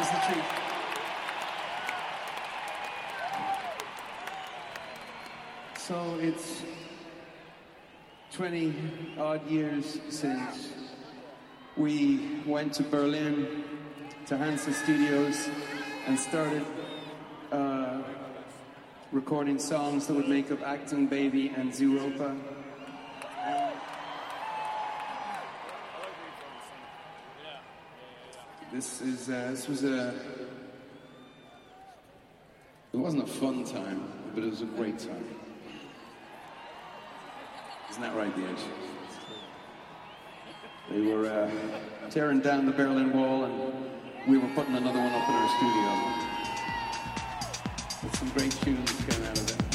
is the truth. So it's 20 odd years since we went to Berlin to Hansa Studios and started recording songs that would make up Acting Baby and Zooropa. This was it wasn't a fun time, but it was a great time. Isn't that right, The Edge? They were tearing down the Berlin Wall, and we were putting another one up in our studio. With some great tunes came out of it.